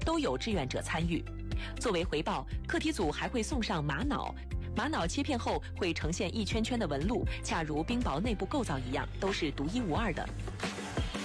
都有志愿者参与。作为回报，课题组还会送上玛瑙。玛瑙切片后会呈现一圈圈的纹路，恰如冰雹内部构造一样，都是独一无二的。